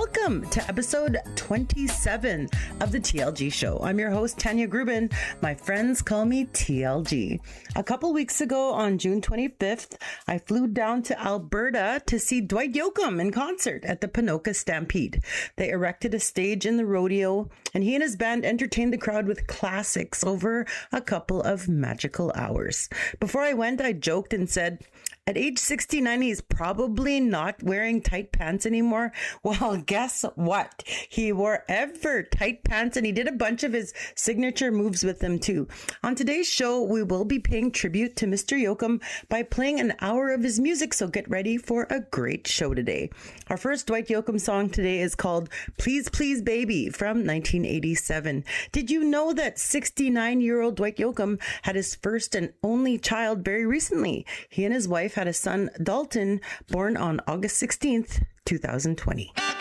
welcome to episode 27 of the TLG Show. I'm your host, Tanya Grubin. My friends call me TLG. A couple weeks ago on June 25th, I flew down to Alberta to see Dwight Yoakam in concert at the Ponoka Stampede. They erected a stage in the rodeo, and he and his band entertained the crowd with classics over a couple of magical hours. Before I went, I joked and said, at age 69, he's probably not wearing tight pants anymore. Well, guess what? He wore ever tight pants, and he did a bunch of his signature moves with them too. On today's show, we will be paying tribute to Mr. Yoakam by playing an hour of his music, so get ready for a great show today. Our first Dwight Yoakam song today is called Please Please Baby from 1987. Did you know that 69-year-old Dwight Yoakam had his first and only child very recently? He and his wife had a son, Dalton, born on August 16th, 2020.